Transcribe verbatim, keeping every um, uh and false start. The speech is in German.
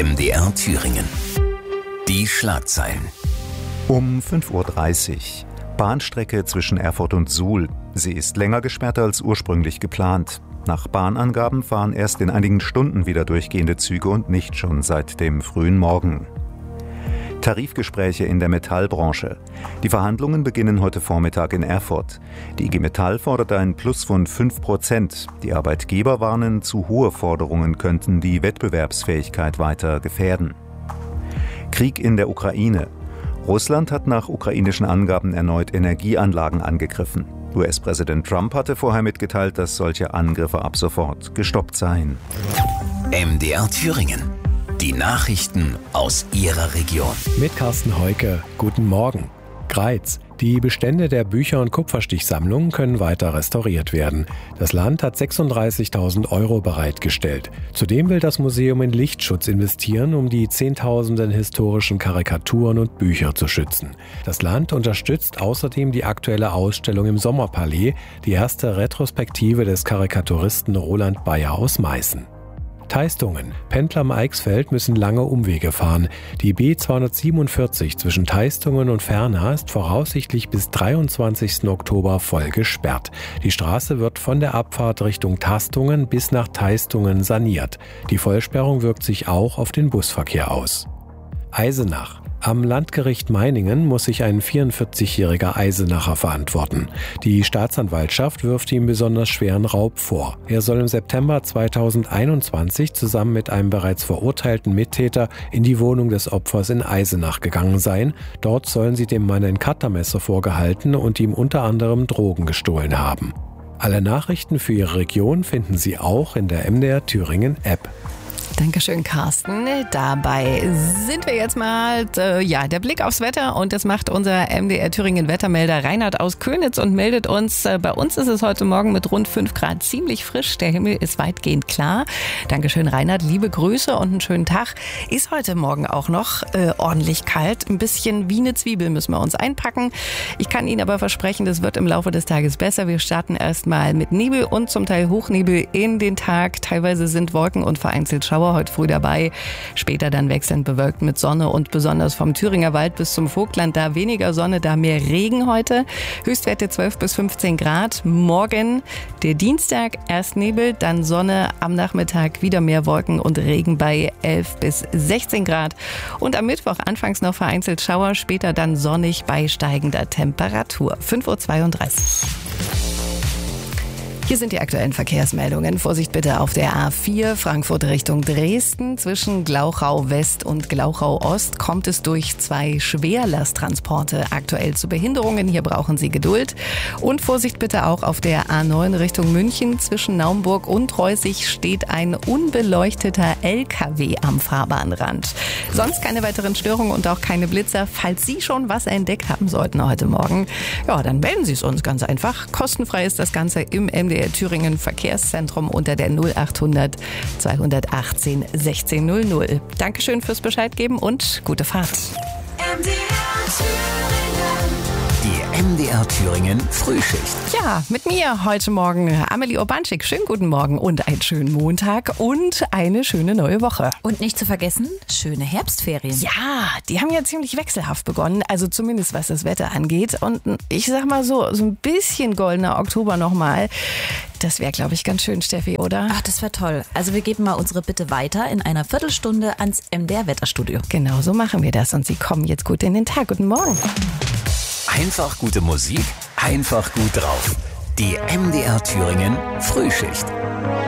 M D R Thüringen. Die Schlagzeilen. Um fünf Uhr dreißig. Bahnstrecke zwischen Erfurt und Suhl. Sie ist länger gesperrt als ursprünglich geplant. Nach Bahnangaben fahren erst in einigen Stunden wieder durchgehende Züge und nicht schon seit dem frühen Morgen. Tarifgespräche in der Metallbranche. Die Verhandlungen beginnen heute Vormittag in Erfurt. Die I G Metall fordert ein Plus von fünf Prozent. Die Arbeitgeber warnen, zu hohe Forderungen könnten die Wettbewerbsfähigkeit weiter gefährden. Krieg in der Ukraine. Russland hat nach ukrainischen Angaben erneut Energieanlagen angegriffen. U S-Präsident Trump hatte vorher mitgeteilt, dass solche Angriffe ab sofort gestoppt seien. M D R Thüringen. Die Nachrichten aus Ihrer Region. Mit Carsten Heuke. Guten Morgen. Greiz. Die Bestände der Bücher- und Kupferstichsammlungen können weiter restauriert werden. Das Land hat sechsunddreißigtausend Euro bereitgestellt. Zudem will das Museum in Lichtschutz investieren, um die zehntausenden historischen Karikaturen und Bücher zu schützen. Das Land unterstützt außerdem die aktuelle Ausstellung im Sommerpalais, die erste Retrospektive des Karikaturisten Roland Bayer aus Meißen. Teistungen. Pendler am Eichsfeld müssen lange Umwege fahren. Die B zweihundertsiebenundvierzig zwischen Teistungen und Ferna ist voraussichtlich bis dreiundzwanzigsten Oktober voll gesperrt. Die Straße wird von der Abfahrt Richtung Tastungen bis nach Teistungen saniert. Die Vollsperrung wirkt sich auch auf den Busverkehr aus. Eisenach. Am Landgericht Meiningen muss sich ein vierundvierzigjähriger Eisenacher verantworten. Die Staatsanwaltschaft wirft ihm besonders schweren Raub vor. Er soll im September zweitausendeinundzwanzig zusammen mit einem bereits verurteilten Mittäter in die Wohnung des Opfers in Eisenach gegangen sein. Dort sollen sie dem Mann ein Cuttermesser vorgehalten und ihm unter anderem Drogen gestohlen haben. Alle Nachrichten für Ihre Region finden Sie auch in der M D R Thüringen App. Dankeschön, Carsten. Dabei sind wir jetzt mal, äh, ja, der Blick aufs Wetter und das macht unser M D R Thüringen Wettermelder Reinhard aus Köniz und meldet uns, äh, bei uns ist es heute Morgen mit rund fünf Grad ziemlich frisch, der Himmel ist weitgehend klar. Dankeschön, Reinhard, liebe Grüße und einen schönen Tag. Ist heute Morgen auch noch äh, ordentlich kalt, ein bisschen wie eine Zwiebel müssen wir uns einpacken. Ich kann Ihnen aber versprechen, das wird im Laufe des Tages besser. Wir starten erstmal mit Nebel und zum Teil Hochnebel in den Tag. Teilweise sind Wolken und vereinzelt Schauer heute früh dabei, später dann wechselnd bewölkt mit Sonne und besonders vom Thüringer Wald bis zum Vogtland da weniger Sonne, da mehr Regen heute. Höchstwerte zwölf bis fünfzehn Grad. Morgen der Dienstag, erst Nebel, dann Sonne, am Nachmittag wieder mehr Wolken und Regen bei elf bis sechzehn Grad. Und am Mittwoch anfangs noch vereinzelt Schauer, später dann sonnig bei steigender Temperatur. fünf Uhr zweiunddreißig. Hier sind die aktuellen Verkehrsmeldungen. Vorsicht bitte auf der A vier Frankfurt Richtung Dresden. Zwischen Glauchau West und Glauchau Ost kommt es durch zwei Schwerlasttransporte aktuell zu Behinderungen. Hier brauchen Sie Geduld. Und Vorsicht bitte auch auf der A neun Richtung München. Zwischen Naumburg und Reußig steht ein unbeleuchteter L K W am Fahrbahnrand. Sonst keine weiteren Störungen und auch keine Blitzer. Falls Sie schon was entdeckt haben sollten heute Morgen, ja, dann melden Sie es uns ganz einfach. Kostenfrei ist das Ganze im M D R Thüringen Verkehrszentrum unter der null achthundert zweihundertachtzehn sechzehn null null. Dankeschön fürs Bescheid geben und gute Fahrt. M D R Thüringen. Die M D R Thüringen Frühschicht. Ja, mit mir heute Morgen Amelie Urbanschik. Schönen guten Morgen und einen schönen Montag und eine schöne neue Woche. Und nicht zu vergessen, schöne Herbstferien. Ja, die haben ja ziemlich wechselhaft begonnen, also zumindest was das Wetter angeht. Und ich sag mal so, so ein bisschen goldener Oktober nochmal. Das wäre, glaube ich, ganz schön, Steffi, oder? Ach, das wäre toll. Also wir geben mal unsere Bitte weiter in einer Viertelstunde ans M D R-Wetterstudio. Genau, so machen wir das. Und Sie kommen jetzt gut in den Tag. Guten Morgen. Einfach gute Musik, einfach gut drauf. Die M D R Thüringen Frühschicht.